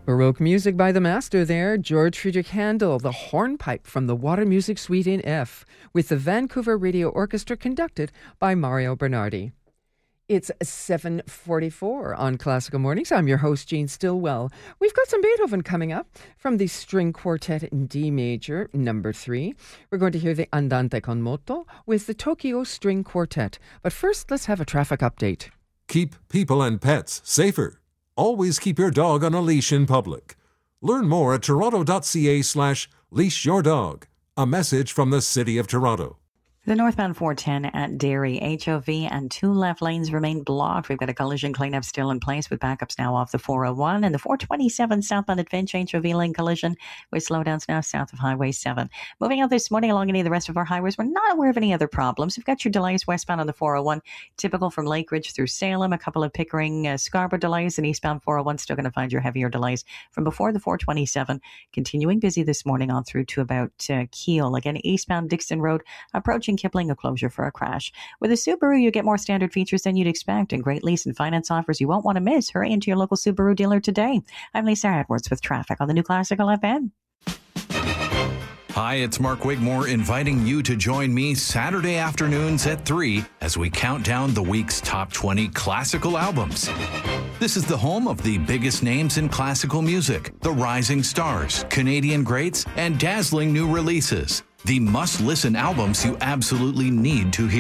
Baroque music by the master there, George Friedrich Handel, the hornpipe from the Water Music Suite in F, with the Vancouver Radio Orchestra conducted by Mario Bernardi. It's 7:44 on Classical Mornings. I'm your host, Jean Stillwell. We've got some Beethoven coming up from the String Quartet in D major, number 3. We're going to hear the Andante con moto with the Tokyo String Quartet. But first, let's have a traffic update. Keep people and pets safer. Always keep your dog on a leash in public. Learn more at toronto.ca/leashyourdog. A message from the City of Toronto. The northbound 410 at Derry, HOV, and 2 left lanes remain blocked. We've got a collision cleanup still in place with backups now off the 401 and the 427 southbound at Finch, HOV lane collision with slowdowns now south of Highway 7. Moving out this morning along any of the rest of our highways, we're not aware of any other problems. We've got your delays westbound on the 401, typical from Lake Ridge through Salem, a couple of Pickering, Scarborough delays, and eastbound 401 still going to find your heavier delays from before the 427. Continuing busy this morning on through to about Keele. Again, eastbound Dixon Road, approaching Kipling, a closure for a crash. With a Subaru, you get more standard features than you'd expect and great lease and finance offers you won't want to miss. Hurry into your local Subaru dealer today. I'm Lisa Edwards with traffic on the New Classical FM. Hi, it's Mark Wigmore inviting you to join me Saturday afternoons at 3 as we count down the week's top 20 classical albums. This is the home of the biggest names in classical music, the rising stars, Canadian greats, and dazzling new releases. The must-listen albums you absolutely need to hear.